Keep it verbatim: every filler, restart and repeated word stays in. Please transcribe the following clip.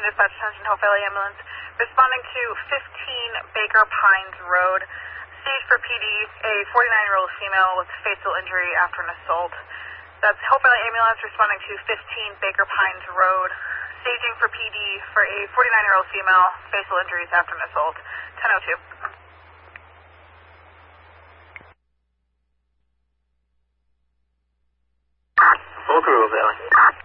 dispatch, attention, Hope Valley Ambulance. Responding to fifteen Baker Pines Road. Stage for P D, a forty-nine-year-old female with facial injury after an assault. That's Hope Valley Ambulance responding to fifteen Baker Pines Road. Staging for P D for a forty-nine-year-old female, facial injuries after an assault. ten oh two. Full crew, Valley.